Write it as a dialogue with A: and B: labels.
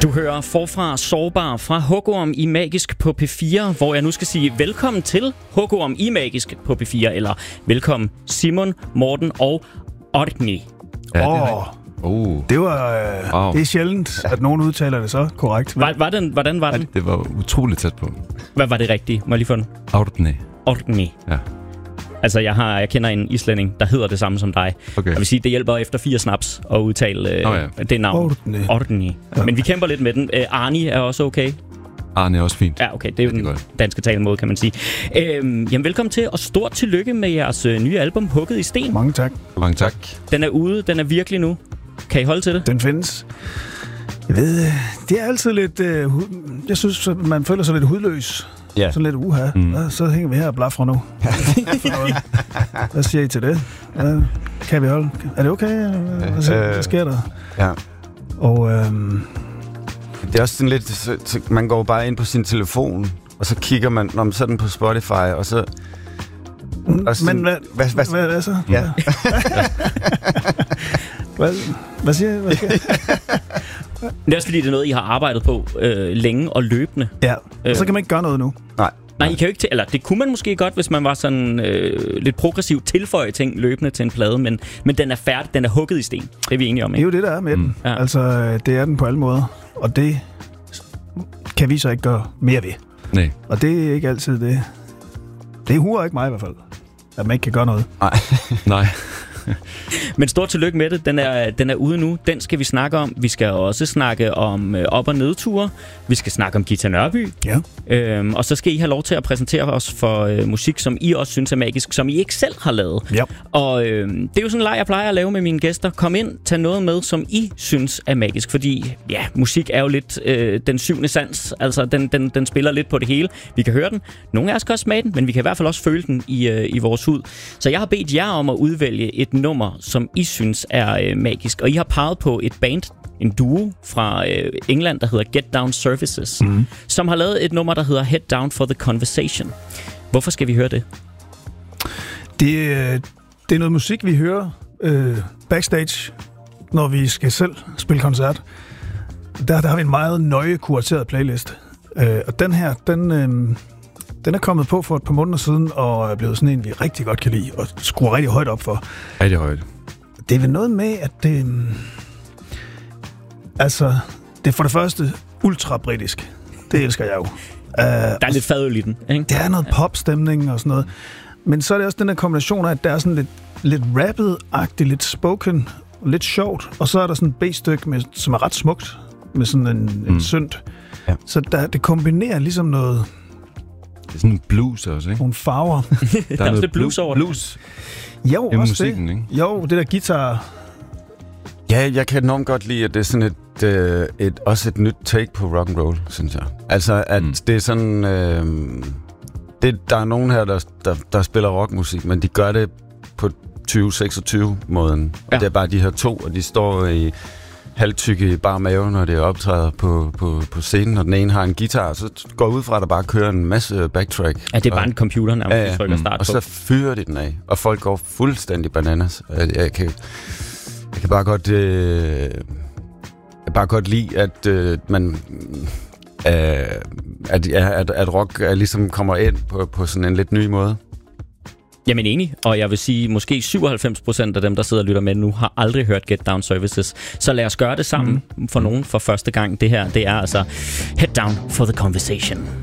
A: Du hører Forfra Sårbar fra Hugorm i Magisk på P4, hvor jeg nu skal sige velkommen til Hugorm i Magisk på P4, eller velkommen Simon, Morten og Orkney.
B: Ja,
C: det var
B: wow.
C: det er sjældent, at nogen udtaler det så korrekt.
A: Hvordan var den?
B: Det var utroligt tæt på.
A: Hvad var det rigtige? Må jeg lige få den? Orkney. Ja. Altså, jeg kender en islænding, der hedder det samme som dig.
B: Okay.
A: Jeg vil sige, det hjælper efter 4 snaps at udtale det navn. Orkney. Ja. Men vi kæmper lidt med den. Arnie er også okay.
B: Arnie er også fint.
A: Ja, okay. Det er jo den danske talemåde, kan man sige. Jamen, velkommen til, og stort tillykke med jeres nye album, Hugget i Sten.
C: Mange tak.
B: Mange tak.
A: Den er ude. Den er virkelig nu. Kan I holde til det?
C: Den findes. Jeg ved, det er altid lidt... jeg synes, man føler sig lidt hudløs. Yeah. Sådan lidt uha. Så hænger vi her og blaffer nu. Hvad siger I til det? Kan vi holde? Er det okay? Hvad sker der?
D: Ja.
C: Og
D: det er også sådan lidt... Man går bare ind på sin telefon, og så kigger man, når man sætter den på Spotify, og så...
C: Men hvad så?
D: Ja.
C: Hvad siger jeg?
A: Det er også fordi, det er noget, I har arbejdet på længe og løbende.
C: Ja, så kan man ikke gøre noget nu.
A: Nej, I kan jo ikke eller det kunne man måske godt, hvis man var sådan lidt progressivt tilføje ting løbende til en plade, men den er færdig, den er hugget i sten. Det er vi enige om, ikke?
C: Det er jo det, der er med den. Ja. Altså, det er den på alle måder, og det kan vi så ikke gøre mere ved.
B: Nej.
C: Og det er ikke altid det. Det huer ikke mig i hvert fald, at man ikke kan gøre noget.
B: Nej.
A: Men stort tillykke med det. Den er ude nu. Den skal vi snakke om. Vi skal også snakke om op- og nedture. Vi skal snakke om Githa Nørby.
C: Ja.
A: Og så skal I have lov til at præsentere os for musik, som I også synes er magisk, som I ikke selv har lavet.
C: Ja.
A: Og det er jo sådan en leg, jeg plejer at lave med mine gæster. Kom ind, tag noget med, som I synes er magisk. Fordi musik er jo lidt den syvende sans. Altså, den spiller lidt på det hele. Vi kan høre den. Nogle af os kan også smage den, men vi kan i hvert fald også føle den i vores hud. Så jeg har bedt jer om at udvælge et nummer, som I synes er magisk. Og I har peget på et band, en duo fra England, der hedder Get Down Services, som har lavet et nummer, der hedder Head Down for the Conversation. Hvorfor skal vi høre det?
C: Det er noget musik, vi hører backstage, når vi skal selv spille koncert. Der har vi en meget nøje kurateret playlist. Og den her, den er kommet på for et par måneder siden, og er blevet sådan en, vi rigtig godt kan lide, og skruer rigtig højt op for.
B: Rigtig højt.
C: Det er vel noget med, at det... Altså, det er for det første ultra-britisk. Det elsker jeg jo.
A: Der er lidt fadøl i den, ikke?
C: Der er noget popstemning og sådan noget. Men så er det også den der kombination af, at der er sådan lidt rappet-agtigt, lidt spoken, lidt sjovt, og så er der sådan et B-stykke, som er ret smukt, med sådan en synt. Ja. Så det kombinerer ligesom noget...
B: Det er sådan en blues også, ikke?
C: Nogle farver.
A: Der er også lidt blues over det.
B: Blues.
C: Jo,
B: det er
C: også
B: musikken,
C: det.
B: Ikke?
C: Jo, det der guitar. Ja,
D: jeg kan enormt godt lide, at det er sådan også et nyt take på rock and roll, synes jeg. Altså, at det er sådan... der er nogen her, der spiller rockmusik, men de gør det på 2026-måden. Og det er bare de her to, og de står i halvtykke i bare mave, når det optræder på scenen, og den ene har en guitar, så går ud fra, at der bare kører en masse backtrack.
A: Ja, det er bare en computer nærmest, trykker start på.
D: Og så fyrer de den af, og folk går fuldstændig bananas. Jeg kan bare godt lide, at man at rock ligesom kommer ind på sådan en lidt ny måde.
A: Jamen enig, og jeg vil sige, måske 97% af dem, der sidder og lytter med nu, har aldrig hørt Get Down Services. Så lad os gøre det sammen for nogen for første gang. Det her, det er altså Head Down for the Conversation.